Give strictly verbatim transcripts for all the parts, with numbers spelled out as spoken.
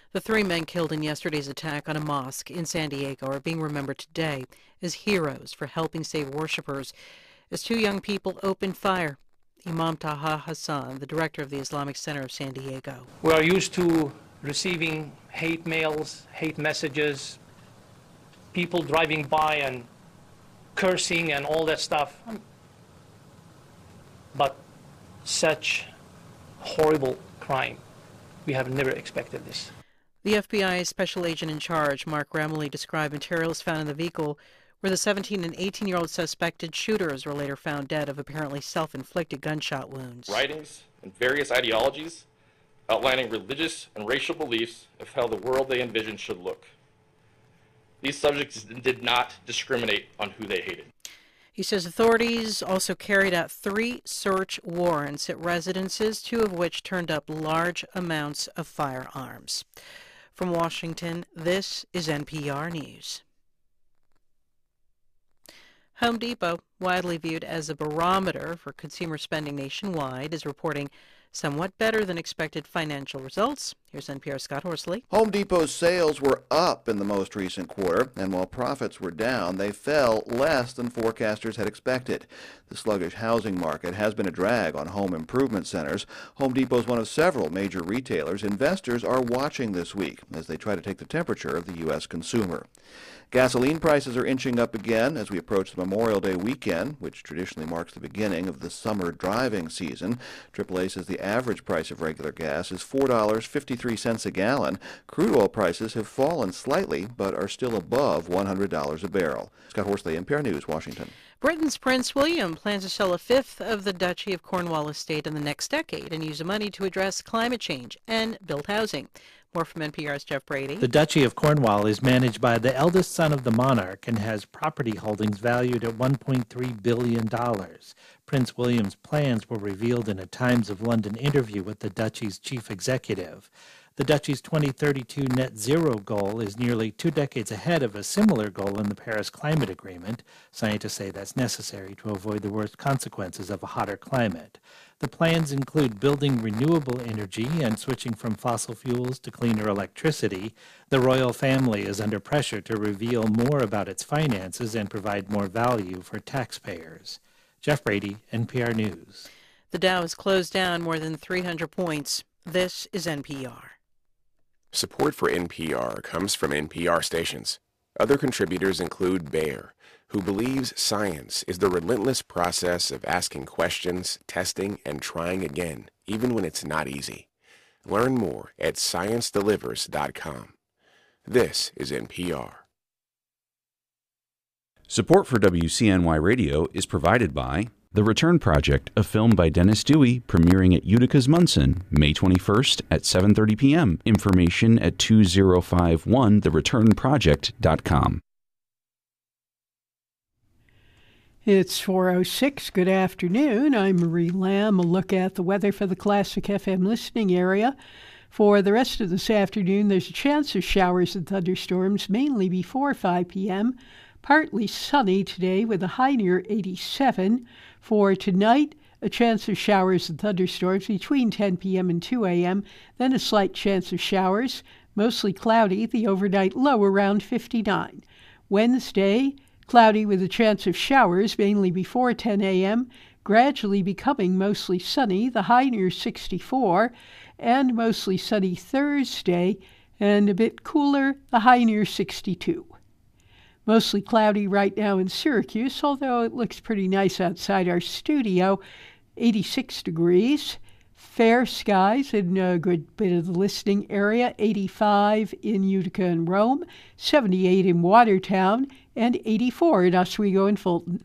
The three men killed in yesterday's attack on a mosque in San Diego are being remembered today as heroes for helping save worshippers as two young people opened fire. Imam Taha Hassan, the director of the Islamic Center of San Diego. We are used to receiving hate mails, hate messages, people driving by and cursing and all that stuff. But such horrible crime, we have never expected this. The F B I special agent in charge, Mark Ramley, described materials found in the vehicle where the seventeen and eighteen-year-old suspected shooters were later found dead of apparently self-inflicted gunshot wounds. Writings and various ideologies outlining religious and racial beliefs of how the world they envisioned should look. These subjects did not discriminate on who they hated. He says authorities also carried out three search warrants at residences, two of which turned up large amounts of firearms. From Washington, this is N P R News. Home Depot, widely viewed as a barometer for consumer spending nationwide, is reporting somewhat better than expected financial results. Here's N P R's Scott Horsley. Home Depot's sales were up in the most recent quarter, and while profits were down, they fell less than forecasters had expected. The sluggish housing market has been a drag on home improvement centers. Home Depot is one of several major retailers investors are watching this week as they try to take the temperature of the U S consumer. Gasoline prices are inching up again as we approach the Memorial Day weekend, which traditionally marks the beginning of the summer driving season. triple A says the average price of regular gas is four dollars and fifty-three cents a gallon. Crude oil prices have fallen slightly, but are still above one hundred dollars a barrel. Scott Horsley, N P R News, Washington. Britain's Prince William plans to sell a fifth of the Duchy of Cornwall estate in the next decade and use the money to address climate change and build housing. More from N P R's Jeff Brady. The Duchy of Cornwall is managed by the eldest son of the monarch and has property holdings valued at one point three billion dollars. Prince William's plans were revealed in a Times of London interview with the Duchy's chief executive. The Duchy's twenty thirty-two net zero goal is nearly two decades ahead of a similar goal in the Paris Climate Agreement. Scientists say that's necessary to avoid the worst consequences of a hotter climate. The plans include building renewable energy and switching from fossil fuels to cleaner electricity. The royal family is under pressure to reveal more about its finances and provide more value for taxpayers. Jeff Brady, N P R News. The Dow has closed down more than three hundred points. This is N P R. Support for N P R comes from N P R stations. Other contributors include Bayer, who believes science is the relentless process of asking questions, testing, and trying again, even when it's not easy. Learn more at science delivers dot com. This is N P R. Support for W C N Y Radio is provided by The Return Project, a film by Dennis Dewey, premiering at Utica's Munson, May twenty-first at seven thirty p.m. Information at two zero five one the return project dot com. It's four oh six. Good afternoon. I'm Marie Lamb. A look at the weather for the Classic F M listening area. For the rest of this afternoon, there's a chance of showers and thunderstorms, mainly before five p.m. Partly sunny today with a high near eighty-seven. For tonight, a chance of showers and thunderstorms between ten p.m. and two a.m., then a slight chance of showers, mostly cloudy, the overnight low around fifty-nine. Wednesday, cloudy with a chance of showers, mainly before ten a.m., gradually becoming mostly sunny, the high near sixty-four, and mostly sunny Thursday, and a bit cooler, the high near sixty-two. Mostly cloudy right now in Syracuse, although it looks pretty nice outside our studio, eighty-six degrees. Fair skies in a good bit of the listening area, eighty-five in Utica and Rome, seventy-eight in Watertown, and eighty-four in Oswego and Fulton.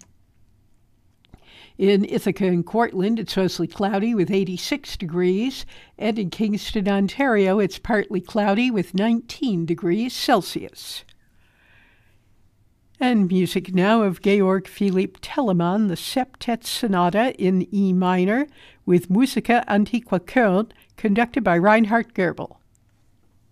In Ithaca and Cortland, it's mostly cloudy with eighty-six degrees, and in Kingston, Ontario, it's partly cloudy with nineteen degrees Celsius. And music now of Georg Philipp Telemann, the Septet Sonata in E minor, with Musica Antiqua Köln, conducted by Reinhard Goebel.